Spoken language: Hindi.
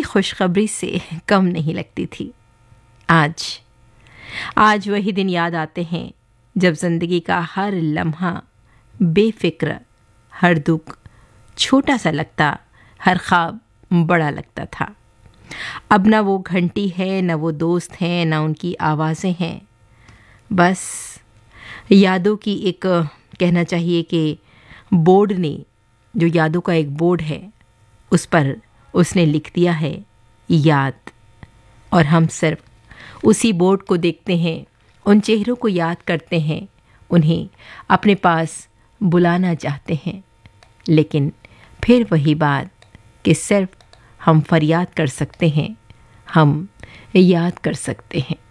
खुशखबरी से कम नहीं लगती थी। आज वही दिन याद आते हैं जब जिंदगी का हर लम्हा बेफिक्र, हर दुख छोटा सा लगता, हर ख्वाब बड़ा लगता था। अब ना वो घंटी है, ना वो दोस्त हैं, ना उनकी आवाज़ें हैं। बस यादों की एक, कहना चाहिए कि बोर्ड ने, जो यादों का एक बोर्ड है, उस पर उसने लिख दिया है याद। और हम सिर्फ उसी बोर्ड को देखते हैं, उन चेहरों को याद करते हैं, उन्हें अपने पास बुलाना चाहते हैं। लेकिन फिर वही बात कि सिर्फ हम फरियाद कर सकते हैं, हम याद कर सकते हैं।